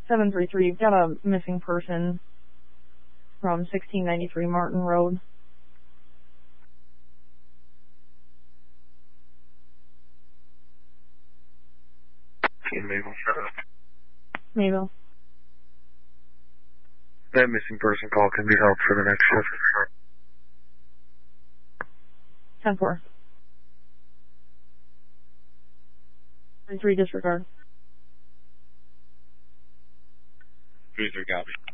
733, you've got a missing person from 1693 Martin Road. Mabel. Mabel. That missing person call can be helped for the next shift. 10-4. 33 disregard. 33 copy.